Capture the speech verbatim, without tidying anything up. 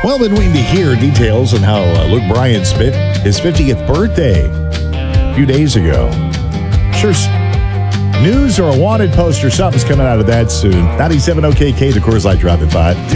Well, been waiting to hear details on how uh, Luke Bryan spent his fiftieth birthday a few days ago. Sure, news or a wanted poster, something's coming out of that soon. ninety-seven O K K, the Coors Light Drop at five.